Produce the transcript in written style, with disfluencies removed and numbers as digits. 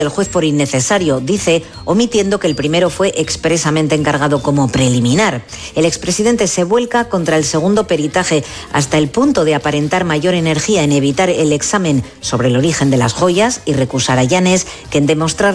el juez por innecesario, dice, omitiendo que el primero fue expresamente encargado como preliminar. El expresidente se vuelca contra el segundo peritaje hasta el punto de aparentar mayor energía en evitar el examen sobre el origen de las joyas y recusar a Llanes que en demostrar